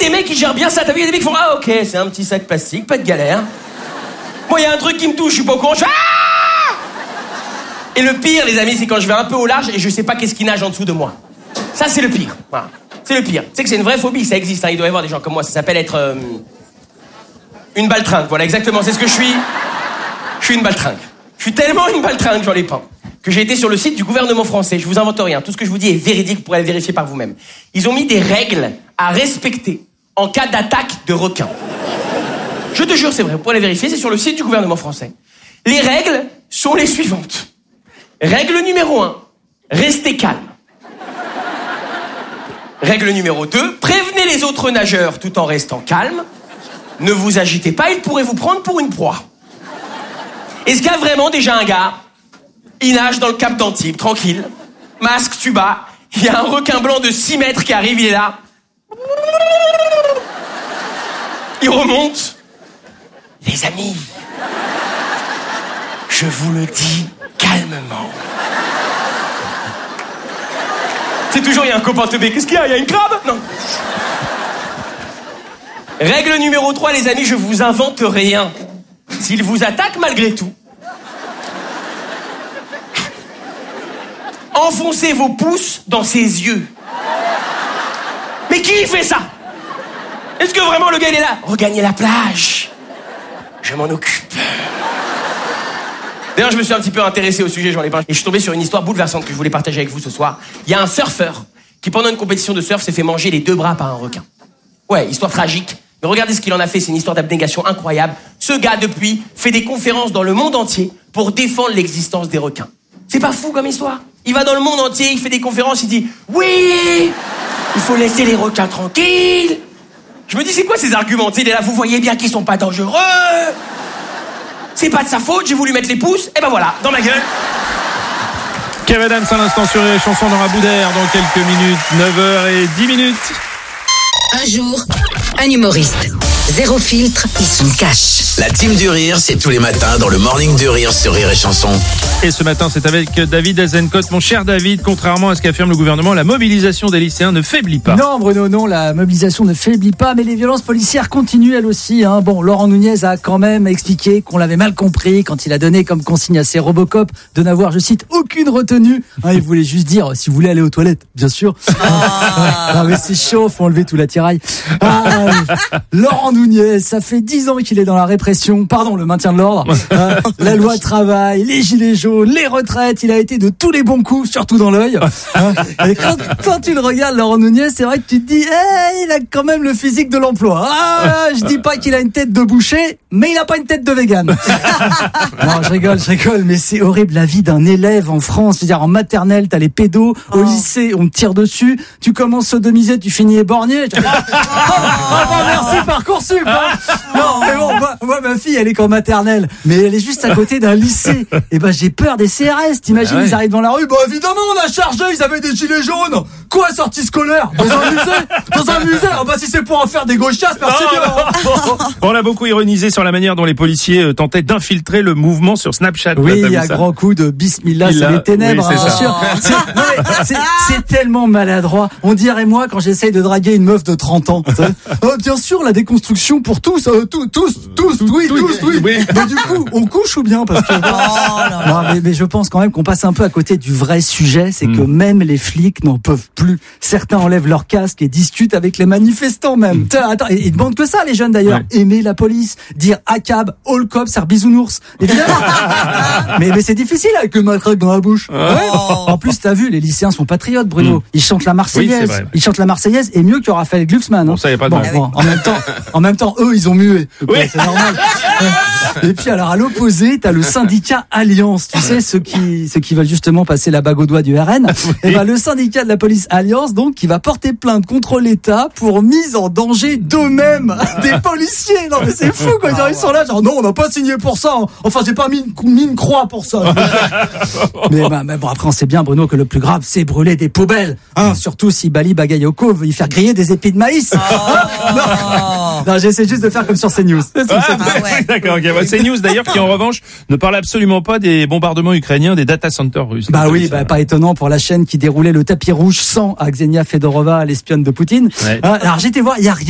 des mecs qui gèrent bien ça. T'as vu, il y a des mecs qui font ah ok, c'est un petit sac plastique, pas de galère. Moi, il y a un truc qui me touche, je suis pas au courant, je fais ah. Et le pire, les amis, c'est quand je vais un peu au large et je sais pas qu'est-ce qui nage en dessous de moi. Ça, c'est le pire. Voilà. C'est le pire. Tu sais que c'est une vraie phobie, ça existe. Hein. Il doit y avoir des gens comme moi. Ça s'appelle être une baltringue. Voilà, exactement. C'est ce que je suis. Je suis une baltringue. Je suis tellement une baltringue, j'en ai pas, que j'ai été sur le site du gouvernement français. Je vous invente rien. Tout ce que je vous dis est véridique. Vous pourrez le vérifier par vous-même. Ils ont mis des règles à respecter en cas d'attaque de requins. Je te jure, c'est vrai. Vous pourrez les vérifier. C'est sur le site du gouvernement français. Les règles sont les suivantes. Règle numéro 1. Restez calme. Règle numéro 2, prévenez les autres nageurs tout en restant calme. Ne vous agitez pas, ils pourraient vous prendre pour une proie. Est-ce qu'il y a vraiment déjà un gars, il nage dans le cap d'Antibes, tranquille, masque, tuba, il y a un requin blanc de 6 mètres qui arrive, il est là. Il remonte. Les amis, je vous le dis calmement. C'est toujours, il y a un copain teubé. Qu'est-ce qu'il y a? Il y a une crabe? Non. Règle numéro 3, les amis, je vous invente rien. S'il vous attaque malgré tout, enfoncez vos pouces dans ses yeux. Mais qui fait ça? Est-ce que vraiment le gars, il est là? Regagnez la plage. Je m'en occupe. D'ailleurs, je me suis un petit peu intéressé au sujet, j'en ai parlé. Et je suis tombé sur une histoire bouleversante que je voulais partager avec vous ce soir. Il y a un surfeur qui, pendant une compétition de surf, s'est fait manger les 2 bras par un requin. Ouais, histoire tragique. Mais regardez ce qu'il en a fait, c'est une histoire d'abnégation incroyable. Ce gars, depuis, fait des conférences dans le monde entier pour défendre l'existence des requins. C'est pas fou comme histoire? Il va dans le monde entier, il fait des conférences, il dit « Oui, il faut laisser les requins tranquilles. » Je me dis, c'est quoi ces arguments? Il est là, vous voyez bien qu'ils sont pas dangereux. C'est pas de sa faute, j'ai voulu mettre les pouces, et ben voilà, dans ma gueule. Kev Adams à l'instant sur les chansons dans la Boudère dans quelques minutes, 9h10. Un jour, un humoriste. Zéro filtre, il se cache. La team du rire, c'est tous les matins dans le Morning du Rire sur Rire et Chanson. Et ce matin, c'est avec David Azencott. Mon cher David, contrairement à ce qu'affirme le gouvernement, la mobilisation des lycéens ne faiblit pas. Non, Bruno, non, la mobilisation ne faiblit pas, mais les violences policières continuent elles aussi. Hein. Bon, Laurent Nunez a quand même expliqué qu'on l'avait mal compris quand il a donné comme consigne à ses Robocop de n'avoir, je cite, aucune retenue. Hein, il voulait juste dire, si vous voulez aller aux toilettes, bien sûr. Non, mais c'est chaud, faut enlever tout l'attirail. Laurent Nunez, ça fait 10 ans qu'il est dans la répression, le maintien de l'ordre, la loi travail, les gilets jaunes, les retraites, il a été de tous les bons coups, surtout dans l'œil. Et quand tu le regardes, Laurent Nunez, c'est vrai que tu te dis, il a quand même le physique de l'emploi. Je dis pas qu'il a une tête de boucher, mais il a pas une tête de vegan. Non, je rigole, mais c'est horrible la vie d'un élève en France. C'est-à-dire en maternelle, t'as les pédos, au lycée, on te tire dessus, tu commences sodomiser, tu finis éborgné. Merci Parcoursup. Non, mais bon, moi, ma fille, elle est qu'en maternelle, mais elle est juste à côté d'un lycée. Et j'ai peur des CRS. T'imagines, ils arrivent dans la rue. Évidemment, on a chargé, ils avaient des gilets jaunes. Quoi, sortie scolaire? Dans un musée? Si c'est pour en faire des gauchasses, merci bien. On a beaucoup ironisé sur la manière dont les policiers tentaient d'infiltrer le mouvement sur Snapchat. Oui, à grands coups de bismillah, c'est les ténèbres, oui, bien sûr. C'est tellement maladroit. On dirait moi quand j'essaye de draguer une meuf de 30 ans. Bien sûr, la déconstruction pour tous, oui. Mais du coup, on couche ou bien? Parce que non, mais je pense quand même qu'on passe un peu à côté du vrai sujet, c'est que même les flics n'en peuvent plus. Certains enlèvent leur casque et discutent avec les manifestants même. Attends, ils demandent que ça, les jeunes d'ailleurs. Ouais. Aimer la police, dire ACAB, all cops, c'est bisounours. Évidemment. mais c'est difficile avec le matraque dans la bouche. Ouais. En plus, t'as vu, les lycéens sont patriotes, Bruno. Ils chantent la Marseillaise. Oui, ils chantent la Marseillaise et mieux que Raphaël Glucksmann. Bon, ça y a pas de mal. En même temps, eux, ils ont mué. Oui. C'est normal. Et puis alors à l'opposé, t'as le syndicat Alliance, tu sais, ceux qui veulent justement passer la bague au doigt du RN. Oui. Et le syndicat de la police Alliance, donc, qui va porter plainte contre l'État pour mise en danger d'eux-mêmes des policiers. Non mais c'est fou quand ils sont là, genre non, on n'a pas signé pour ça. Enfin, j'ai pas mis une croix pour ça. mais bon, après on sait bien, Bruno, que le plus grave, c'est brûler des poubelles. Surtout si Bali Bagayoko veut y faire griller des épis de maïs. Non, j'essaie juste de faire comme sur CNews. D'accord, okay. CNews d'ailleurs qui en revanche ne parle absolument pas des bombardements ukrainiens des data centers russes. Pas étonnant pour la chaîne qui déroulait le tapis rouge sans à Xenia Fedorova, l'espionne de Poutine. Ouais. Alors j'étais voir, il y a rien.